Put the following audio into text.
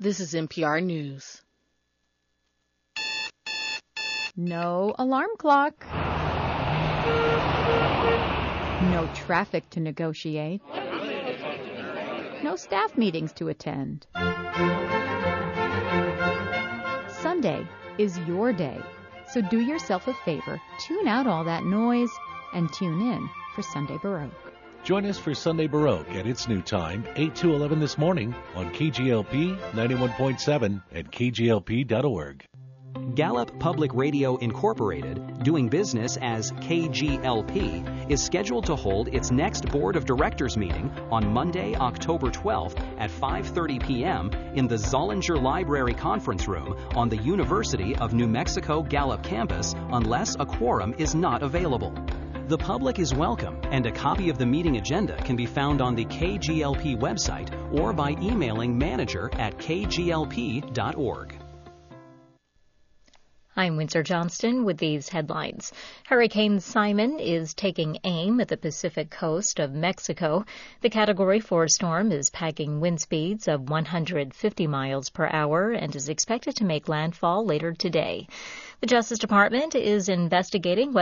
This is NPR News. No alarm clock. No traffic to negotiate. No staff meetings to attend. Sunday is your day, so do yourself a favor, tune out all that noise, and tune in for Sunday Baroque. Join us for Sunday Baroque at its new time, 8 to 11 this morning on KGLP 91.7 at kglp.org. Gallup Public Radio Incorporated, doing business as KGLP, is scheduled to hold its next Board of Directors meeting on Monday, October 12th at 5:30 p.m. in the Zollinger Library Conference Room on the University of New Mexico Gallup campus, unless a quorum is not available. The public is welcome, and a copy of the meeting agenda can be found on the KGLP website or by emailing manager@kglp.org. I'm Windsor Johnston with these headlines. Hurricane Simon is taking aim at the Pacific coast of Mexico. The Category 4 storm is packing wind speeds of 150 miles per hour and is expected to make landfall later today. The Justice Department is investigating